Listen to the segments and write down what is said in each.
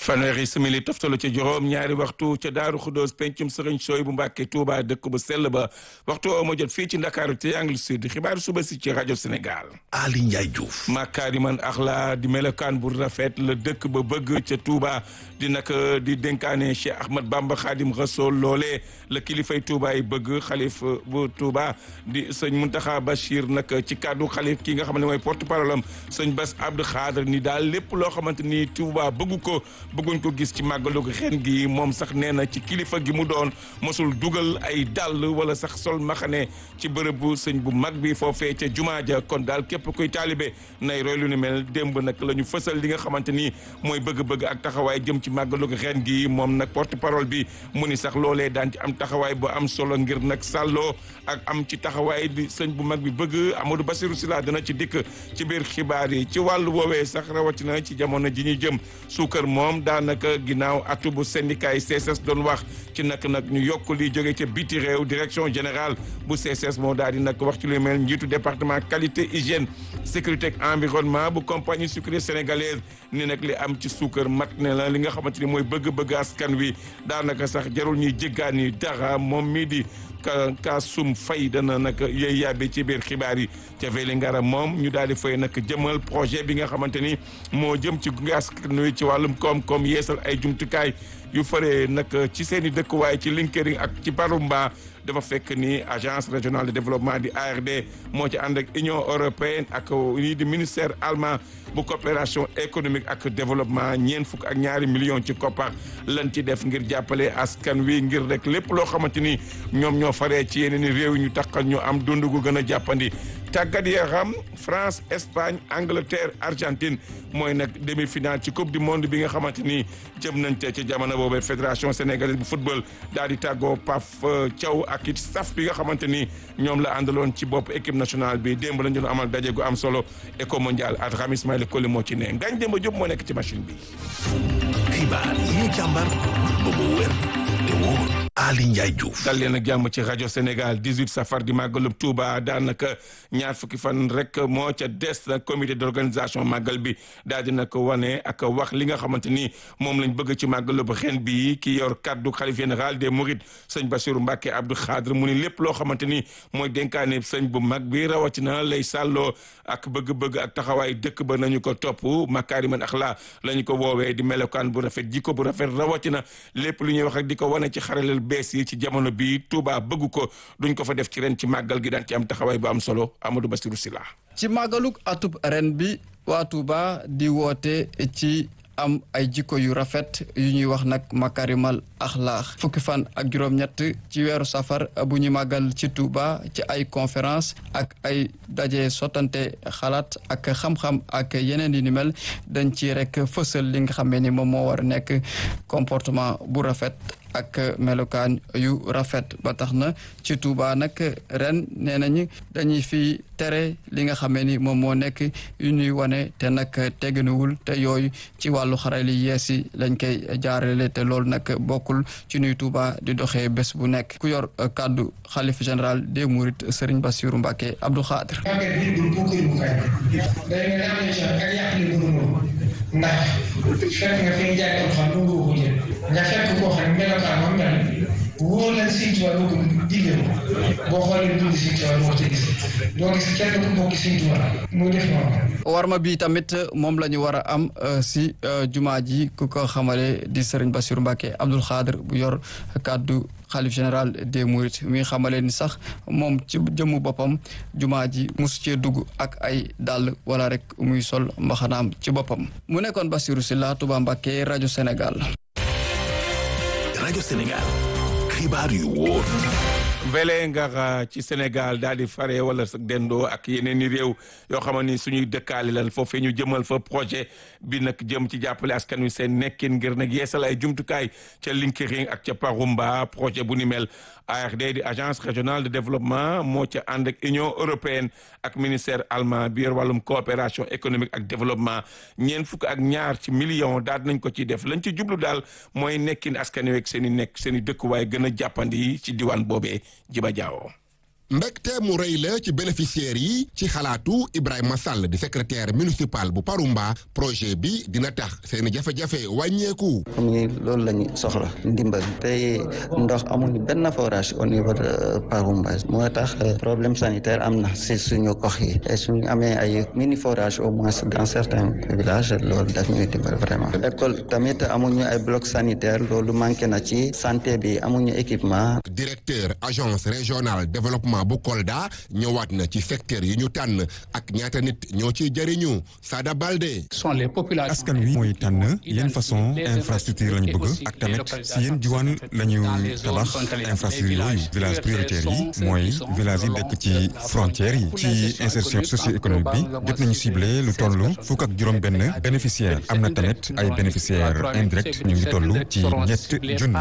fanweeri simili toftalu ca juróom ñaari waxtu ca Daaru Xudoos pencum Sëriñ Sooy bu Mbàkke Touba dëkk bu sell ba waxtu oo ma jot fii ci Ndakaaru te Angle Sud xibaaru suba si ci rajo Sénégal. Ali Ndiaye Diouf. makaariman axlaa di melokaan bu rafet la dëkk ba bëgg ca Touba di nag di dénkaane Cheikh Ahmad Bamba Khadim Rassoul loolee la kilifay Touba yi bëgg xalif bu Touba di sëñ Muntaxa Bachir nag ci kàddu xalif ki nga xam ne mooy porte parole am sëñ Bass Abdou Khadre ni daal lépp loo xamante ni Touba bëgguñ ko gis ci màggalu ren gi moom sax nee na ci kilifa gi mu doon mosul dugal ay dàll wala sax sol maxane ci bërëbu sëñ bu mag bi foofee ca jumaa ja kon daal képp kuy taalibe nay roy lu ni mel démb nag la ñu fësal li nga xamante ni mooy bëgg-bëgg ak taxawaay jëm ci màggalu ren gi moom nag porte parole bi mu ni sax loolee daan ci am taxawaay bu am solo ngir nag sàlloo ak am ci taxawaay di sëñ bu mag bi bëgg Amadou Bassirou Sylla dina ci dikk ci biir xibaar yi ci wàllu woowee sax rawatina ci jamono ji ñu jëm suukar moom daanaka ginnaaw atu bu syndicat yi CSS doon wax ci nag ñu yokk li jóge ca biti réew direction générale bu CSS moo daal di nag wax ci lu mel njiitu département qualité hygiène sécurité ak environnement bu compagnie sucrière sénégalaise ni nag li am ci suukar mat ne la li nga xamante ni mooy bëgg-bëgg askan wi daanaka sax jarul ñuy jéggaani dara moom mii di Kasum Faye dana nag yooyu yàbbi ci biir xibaar yi ca Vélingara moom ñu daal di fay nag jëmal projet bi nga xamante ni moo jëm ci gunge askan wi ci wàllum koom-koom yeesal ay jumtukaay yu faree nag ci seen i dëkkuwaay ci Linkering ak ci Barumba dafa fekk ni agence régionale de développement di ARD moo ci ànd ak Union européenne ak lii di ministère allemand bu coopération économique ak développement $2 millions ci koppar lan ci def ngir jàppale askan wi ngir rek lépp loo xamante ni ñoom ñoo faree ci yeneen i réew ñu taxal ñu am dund gu gën a jàppandi. tàggat yaram France Espagne Angleterre Argentine mooy nag demi-finale ci coupe du monde bi nga xamante ni jëm nañ ca ci jamono boobee fédération sénégalaise bu football daal di tàggoo Paf Thiaw ak it staff bi nga xamante ni ñoom la àndaloon ci bopp équipe nationale bi démb lañ doon amal daje gu am solo éco mondial at Ramis Ismaïla Koli moo ci ne Ngagne Demba Diop moo nekk ci machine bi. xibaar yi jàmbar ba mu wér te wóor. Ali Ndiaye Diouf. dal leen ak jàmm ci rajo Sénégal 18 safar di màggalub Touba daanaka ñaar fukki fan rek moo ca des na comité d'organisation màggal bi daal di nag wane ak wax li nga xamante ni moom lañ bëgg ci màggalub ren bi ki yor kaddu xalif général des Mourides sëñ Bassirou Mbacké Abdou Khadre mu ni lépp loo xamante ni mooy dénkaane sëñ bu mag bi rawatina lay sàlloo ak bëgg-bëgg ak taxawaay dëkk ba nañu ko topp makaariman axlaa la ñu ko woowee di melokaan bu rafet jikko bu rafet rawatina lépp lu ñuy wax ak di ko wane ci xaralel bees yi ci jamono bi Touba bëgg ko duñ ko fa def ci ren ci màggal gi daan ci am taxawaay bu am solo Amadou Bassirou Sylla. ci màggaluk atub ren bi waa Touba di woote ci am ay jikko yu rafet yu ñuy wax nag makarimal axlaax fukki fan ak juróom-ñett ci weeru safar bu ñu màggal ci Touba ci ay conférence ak ay daje sottante xalaat ak xam-xam ak yeneen yi ni mel dañ ci rek fësal li nga xamee ni moom moo war a nekk comportement bu rafet ak melokaan yu rafet ba tax na ci Touba nag ren nee nañu dañuy fi tere li nga xamee ni moom moo nekk yu ñuy wane te nag teganuwul te yooyu ci wàllu xarale yees yi lañ koy jaarale te loolu nag bokkul ci nuy Touba di doxee bés bu nekk ku yor kàddu xalif général des Mourides Serigne Bassirou Mbacké Abdou Khadre. ndax fekk nga fi nga jaay alxam doo ko jël nga fekk koo xam ne melokaan moom mel wóor leen Sëñ Tuubaa doo ko digle boo xoolee dund Sëñ Tuubaa doo ko ci gis doo gis kenn ku bokk Sëñ Tuubaa muy def noonu. warma bi tamit moom la ñu war a am si jumaa ji ku ko xamale di Serigne Bassirou Mbacké Abdou Khadre bu yor kàddu xalif général des Mourides mi xamale ni sax moom ci jëmmu boppam jumaa ji mosu cee dugg ak ay dàll wala rek muy sol mbaxanaam ci boppam mu nekkoon Bassirou Sylla Touba Mbacké rajo Sénégal. rajo Sénégal xibaar yu wóor. Vélingara ci Sénégal daal di fare wala sa dendoo ak yeneen i réew yoo xam ni suñuy dëkkaale lan foofee ñu jëmal fa projet bi nag jëm ci jàppale askan wi seen nekkin ngir nag yeesal ay jumtukaay ca Linkering ak ca Parumba projet bu ni mel ARD di agence régionale de développement moo ca ànd ak Union européenne ak ministère allemand bi yor wàllum coopération économique ak développement $2 millions daal nañ ko ci def lañ ci jublu daal mooy nekkin askan wi ak seen i dëkkuwaay gën a jàppandi ci diwaan boobee Jiba Jaawo mbégte mu rëy la ci bénéficiaires yi ci xalaatu Ibrahima Sall di secrétaire municipal bu Paroumba projet bi dina tax seeni jafe-jafe wàññeeku. comme ni loolu lañu soxla ndimbal te ndox amuñu benn forage au niveau de Paroumba moo tax problème sanitaire am na si suñu gox yi et suñu amee ay mini forage au moins dans certains villages loolu daf ñuy dimbal vraiment. école tamit amuñu ay bloc sanitaire loolu manqué na ci santé bi amuñu équipement. directeur agence régionale développement bu Kolda ñëwaat na ci secteur yi ñu tànn ak ñaata nit ñoo ciy jëriñu Sada Balde. askan wi mooy tànn yenn façon infrastructure lañu bëgg ak tamit si yenn diwaan lañu tabax infrastructure yooyu village prioritaire yi mooy village yi dëkk ci frontières yi ci insertion socio-économique bi jot nañu ciblé lu toll fukk ak juróom-benn bénéficiaire am na tamit ay bénéficiaires indirects ñu ngi toll ci ñett junni.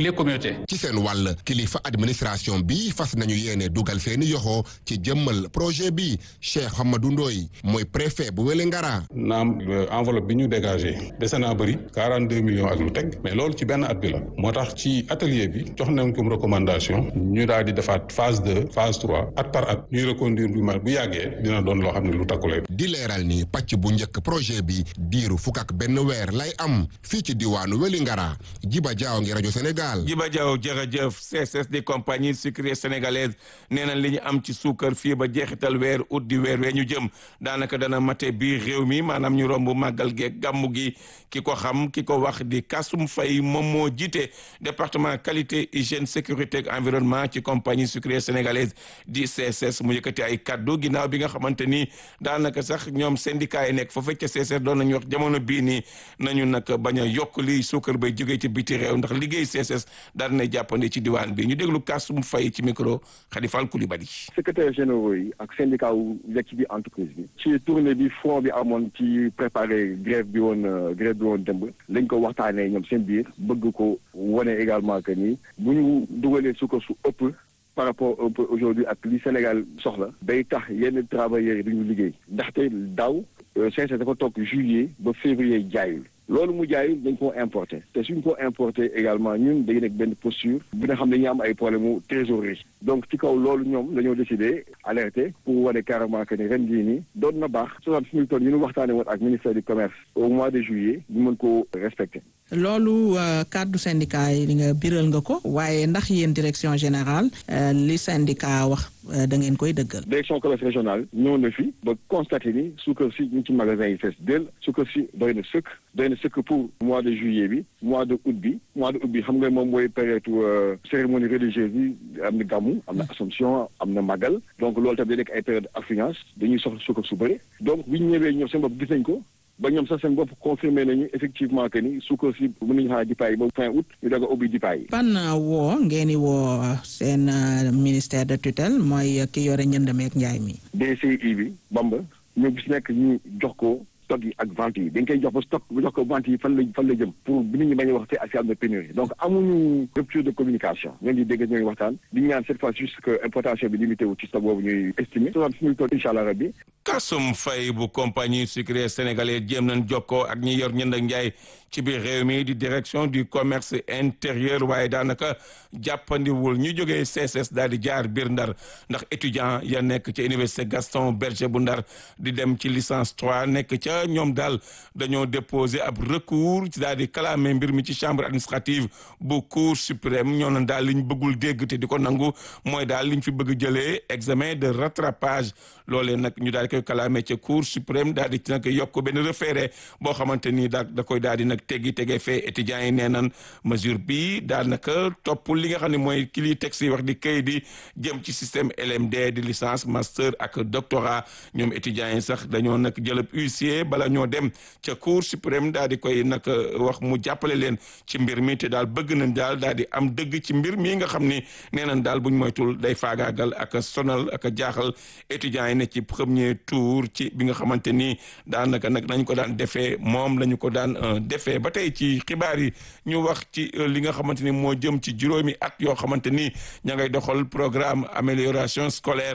ci seen wàll kilifa administration bi fas nañu yéene dugal seeni yoxo ci jëmmal projet bi Cheikh Hamadou Ndoye mooy préfet bu Wélingara. naam enveloppe bi ñu dégagé dese naa bëri 42 millions ak lu teg mais loolu ci benn at bi la moo tax ci atelier bi jox nañ ko recommandation ñu daal di defaat phase 2 phase 3 at par at ñuy reconduire bu yàggee dina doon loo xam ne lu takkulee. di leeral ni pàcc bu njëkk projet bi diiru fukk ak benn weer lay am fii ci diwaanu Wélingara Djiba Diaw ngi rajo Sénégal. Djiba Diaw jërëjëf CSS di compagnie sucrière sénégalaise nee na li ñu am ci suukar fii ba jeexital weer août di weer wee ñu jëm daanaka dana mate biir réew mi maanaam ñu romb màggal geeg gàmmu gi ki ko xam ki ko wax di Kasum Faye moom moo jiite département qualité hygiène sécurité ak environnement ci compagnie sucrière sénégalaise di CSS mu yëkkati ay kaddu ginnaaw bi nga xamante ni daanaka sax ñoom syndicat yi nekk foofu ca CSS doon nañu wax jamono bii nii nañu nag bañ a yokk li suukar bay jógee ci biti réew ndax liggéey CSS daan na jàppandi ci diwaan bi ñu déglu Kasum Faye ci micro Khadifal Koulibaly. secrétaire généraux yi ak syndicat wu nekk ci biir entreprise bi ci tournée bi front bi amoon ci préparé grève bi woon démb lañ ko waxtaanee ñoom seen biir bëgg ko wane également que ni bu ñu dugalee suukar su ëpp par rapport aujourd'hui ak li Sénégal soxla day tax yenn travailleurs yi duñu liggéey ndaxte daaw CSS dafa toog juillet ba février jaayul loolu mu jaay dañ koo importé te suñ ko importé également ñun dañu nekk benn posture bi nga xam ne dañuy am ay problème mu trésorerie donc ci kaw loolu ñoom dañoo décidé alerter pour wane carrément que ni ren jii nii doon na baax 60 000 tonnes yi ñu waxtaanee woon ak ministère du commerce au mois de juillet ñu mën koo respecté. loolu kàddu syndicat yi nga biral nga ko waaye ndax yéen direction générale li syndicat wax da ngeen koy dëggal. direction commerce régionale ñëw na fi ba constaté ni suukar si ñu ci magasin yi fees del suukar si doy na sëkk pour mois de juillet bi mois de août bi xam nga moom mooy période cérémonie religieuse bi am na gàmmu am na Assomption am na Magal donc loolu tamit day nekk ay période affluence dañuy soxla suukar su bëri donc bu ñu ñëwee ñoom seen bopp gis nañ ko ba ñoom sax seen bopp confirmé nañu effectivement que ni suukar si mën nañu xaar dipaay ba fin août ñu doog a ubbi dipaay. ban woo ngeen di woo seen ministère de tutelle mooy ki yore njënd meek njaay mi. DCI bi Bamba ñoom bis nekk ñu jox ko stock yi ak vente yi dañ koy jox ba stock bu jox ko vente yi fan la jëm pour bi nit ñi bañ a wax te asi am na pénurie donc amuñu rupture de communication ñoo ngi dégg ñooy waxtaan di ñaan cette fois juste que importation bi limité wu ci stock boobu ñuy estimé 60 000 tonnes incha allah rabbi. Kasum Faye bu compagnie sucrière sénégalaise jéem nañ jokkoo ak ñi yor ñënd ak njaay ci biir réew mi di direction du commerce intérieur waaye daanaka jàppandiwul ñu jógee CSS daal di jaar biir Ndar ndax étudiant ya nekk ci université Gaston Berger bu Ndar di dem ci licence 3 nekk ca ñoom daal dañoo déposé ab recours ci daal di clamé mbir mi ci chambre administrative bu cour suprême ñoo na daal liñ bëggul dégg te di ko nangu mooy daal liñ fi bëgg jëlee examen de rattrapage loolee nag ñu daal di koy clamé ca cour suprême daal di ci nag yokk benn référé boo xamante ni da koy daal di nag tegee fee étudiants yi nee nan mesure bi daanaka topp li nga xam ne mooy ki liy texte yi wax di kayit di jëm ci système LMD di licence master ak doctorat ñoom étudiants yi sax dañoo nag jëlab huissier bala ñoo dem ca cour suprême daal di koy nag wax mu jàppale leen ci mbir mi te daal bëgg nañ daal di am dëgg ci mbir mi nga xam ni nee nañ daal buñ moytul day faagaagal ak sonal ak jaaxal étudiants yi ne ci premier tour ci bi nga xamante ni daanaka nag nañ ko daan defee moom lañu ko daan defee ba tey ci xibaar yi ñu wax ci li nga xamante ni moo jëm ci juróomi at yoo xamante ni ña ngay doxal programme amélioration scolaire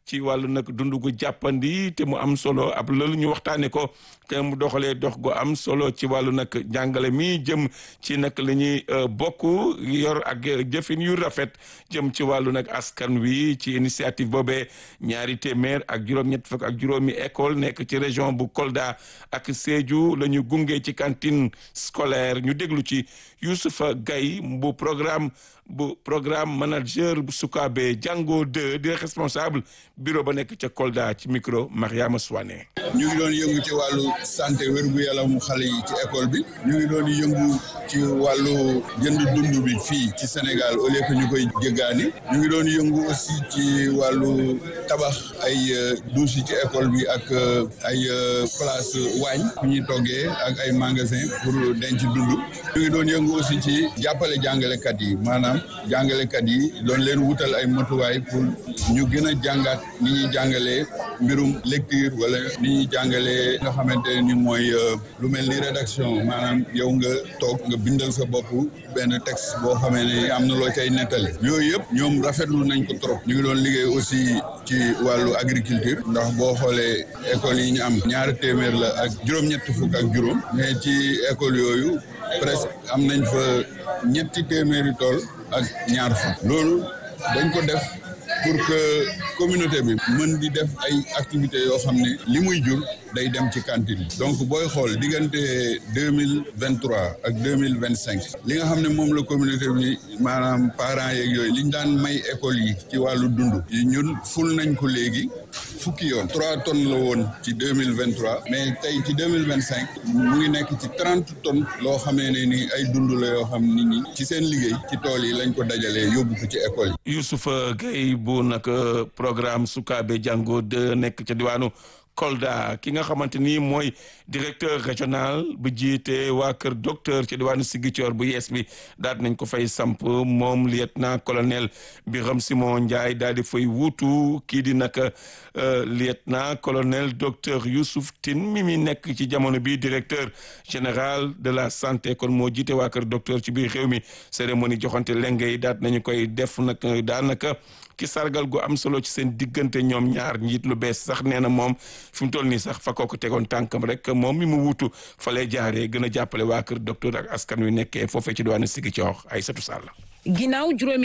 ci wàllu nag dundu gu jàppandi te mu am solo ab loolu ñu waxtaanee ko te mu doxalee dox gu am solo ci wàllu nag jàngale mi jëm ci nag li ñuy bokk yor ak jëfin yu rafet jëm ci wàllu nag askan wi ci initiative boobee ñaari téeméer ak juróom-ñett fukk ak juróomi école nekk ci région bu Kolda ak Sédhiou la ñu gunge ci cantine scolaire ñu déglu ci Youssoufa Gaye bu programme manager bu Sukaabe Jàngo 2 di responsable bureau ba nekk ca Kolda ci micro Mariama Souane. ñu ngi doon yëngu ci wàllu santé wér-gu-yaramu xale yi ci école bi ñu ngi doon yëngu ci wàllu jënd dund bi fii ci Sénégal au lieu que ñu koy jéggaani ñu ngi doon yëngu aussi ci wàllu tabax ay douche yi ci école bi ak ay place waañ fu ñuy toggee ak ay magasin pour denc dund ñu ngi doon yëngu aussi ci jàppale jàngalekat yi maanaam jàngalekat yi doon leen wutal ay matuwaay pour ñu gën a jàngaat ni ñuy jàngalee mbirum lecture wala ni ñuy jàngalee nga xamante ni mooy lu mel ni rédaction maanaam yow nga toog nga bindal sa bopp benn texte boo xamee ne am na loo cay nettali yooyu yëpp ñoom rafetlu nañ ko trop ñu ngi doon liggéey aussi ci wàllu agriculture ndax boo xoolee école yi ñu am ñaari téeméer la ak juróom-ñett fukk ak juróom mais ci école yooyu presque am nañ fa ñetti téeméeri tool ak ñaar fukk loolu dañ ko def pour que communauté bi mën di def ay activités yoo xam ne li muy jur day dem ci cantine donc booy xool diggante 2023 ak 2025 li nga xam ne moom la communauté bi maanaam parents yeeg yooyu li ñu daan may école yi ci wàllu dund yi ñun ful nañ ko léegi fukki yoon 3 tonnes la woon ci 2023 mais tey ci 2025 mu ngi nekk ci 30 tonnes loo xamee ne ni ay dund la yoo xam nit ñi ci seen liggéey ci tool yi lañ ko dajalee yóbbu ko ci école yi. Youssoufa Gaye bu nag programme Sukaabe Jàngo 2 nekk ca diwaanu Kolda ki nga xamante ni mooy directeur régional bu jiite waa kër docteur ci diwaanu Ziguinchor bu yees bi daal nañ ko fay samp moom lieutenant colonel Birame Simon Ndiaye daal di fay wuutu kii di nag lieutenant colonel docteur Youssouf Tine mi nekk ci jamono bi directeur général de la santé kon moo jiite waa kër docteur ci biir réew mi cérémonie joxante lenge yi daal nañu koy def nag daanaka ki sargal gu am solo ci seen diggante ñoom ñaar njiit lu bees sax nee na moom fi mu toll nii sax fa kooku tegoon tànkam rek moom mi mu wuutu fa lay jaaree gën a jàppale waa kër docteur ak askan wi nekkee foofee ci diwaanu Ziguinchor Aïssatou Sall. ginnaaw juróomi